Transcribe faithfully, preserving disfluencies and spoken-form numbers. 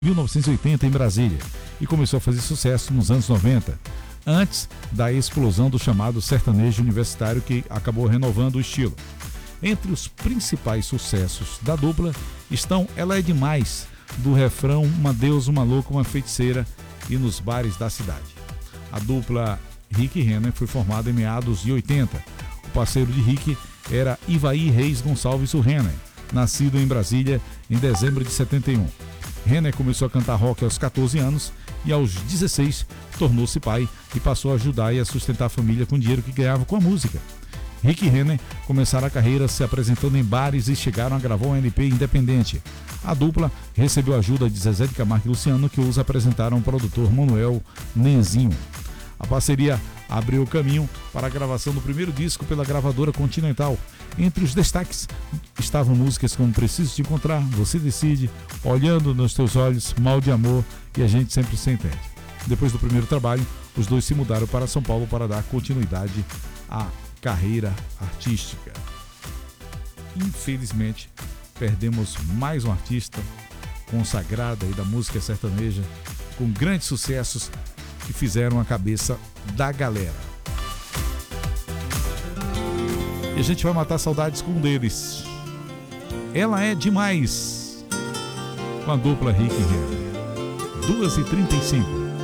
mil novecentos e oitenta em Brasília e começou a fazer sucesso nos anos noventa, antes da explosão do chamado sertanejo universitário, que acabou renovando o estilo. Entre os principais sucessos da dupla estão Ela é Demais, do refrão Uma Deusa, Uma Louca, Uma Feiticeira e nos bares da cidade. A dupla Rick e Renner foi formada em meados de oitenta. O parceiro de Rick era Ivaí Reis Gonçalves, o Renner, nascido em Brasília em dezembro de setenta e um. Renner começou a cantar rock aos catorze anos e aos dezesseis tornou-se pai e passou a ajudar e a sustentar a família com o dinheiro que ganhava com a música. Rick e Renner começaram a carreira se apresentando em bares e chegaram a gravar um L P independente. A dupla recebeu a ajuda de Zezé de Camargo e Luciano, que os apresentaram ao produtor Manuel Nenzinho. A parceria abriu o caminho para a gravação do primeiro disco pela gravadora Continental. Entre os destaques estavam músicas como Preciso Te Encontrar, Você Decide, Olhando nos Teus Olhos, Mal de Amor e A Gente Sempre Se Entende. Depois do primeiro trabalho, os dois se mudaram para São Paulo para dar continuidade à carreira artística. Infelizmente, perdemos mais um artista consagrado aí da música sertaneja, com grandes sucessos que fizeram a cabeça da galera. E a gente vai matar saudades com um deles. Ela é Demais, com a dupla Rick e Renner. duas e trinta e cinco.